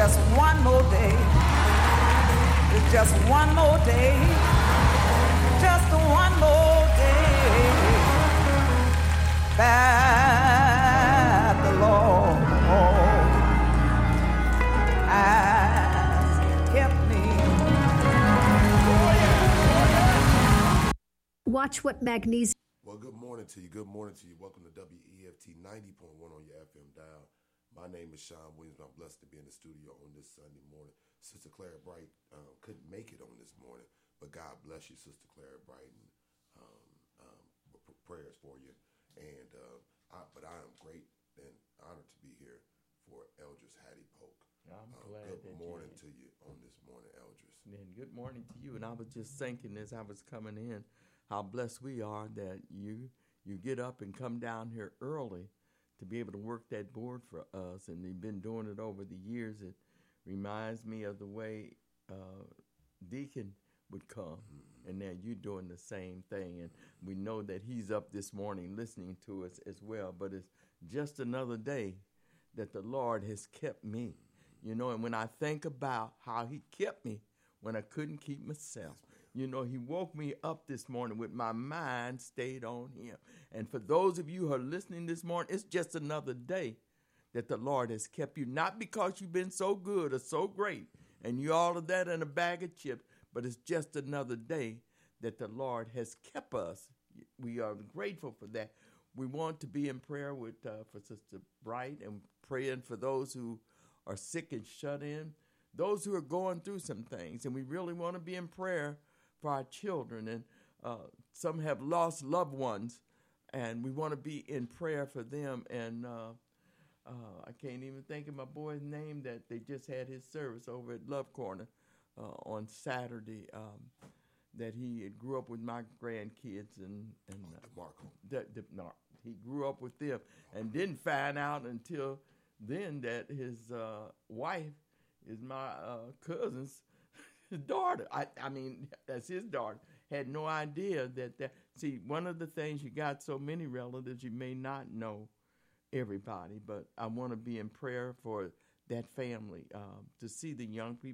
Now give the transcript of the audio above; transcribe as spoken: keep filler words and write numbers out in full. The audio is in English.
just one more day. It's just one more day. Just one more day. That the Lord has kept me. Watch what magnesium. Well, good morning to you. Good morning to you. Welcome to W E F T ninety point one on your F M dial. My name is Sean Williams. I'm blessed to be in the studio on this Sunday morning. Sister Clara Bright um, couldn't make it on this morning, but God bless you, Sister Clara Bright, and um, um, p- prayers for you. And uh, I, but I am great and honored to be here for Eldris Hattie Polk. I'm um, glad Good that morning you to you on this morning, Eldris. And good morning to you. And I was just thinking as I was coming in, how blessed we are that you you get up and come down here early to be able to work that board for us. And you've been doing it over the years. It reminds me of the way uh, Deacon would come. Mm-hmm. And now you're doing the same thing. And we know that he's up this morning listening to us as well. But it's just another day that the Lord has kept me. You know, and when I think about how he kept me when I couldn't keep myself, you know, he woke me up this morning with my mind stayed on him. And for those of you who are listening this morning, it's just another day that the Lord has kept you. Not because you've been so good or so great and you all of that in a bag of chips, but it's just another day that the Lord has kept us. We are grateful for that. We want to be in prayer with uh, for Sister Bright and praying for those who are sick and shut in, those who are going through some things. And we really want to be in prayer for our children. And uh, some have lost loved ones, and we want to be in prayer for them. And uh, uh, I can't even think of my boy's name that they just had his service over at Love Corner uh, on Saturday, um, that he had grew up with my grandkids. And, and uh, DeMarco. The, the, no, he grew up with them and didn't find out until then that his uh, wife is my uh, cousin's daughter. I, I mean, that's his daughter. Had no idea that that. See, one of the things, you got so many relatives, you may not know everybody, but I want to be in prayer for that family, uh, to see the young people